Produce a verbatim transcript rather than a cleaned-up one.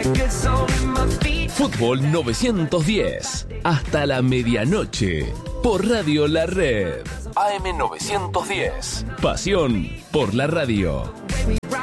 Fútbol novecientos diez, hasta la medianoche, por Radio La Red. A M novecientos diez, pasión por la radio.